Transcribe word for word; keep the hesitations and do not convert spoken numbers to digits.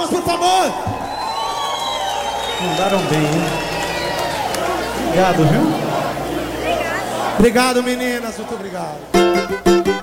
palmas, por favor. Mandaram bem, hein? Obrigado, viu? Obrigado, meninas. Muito obrigado.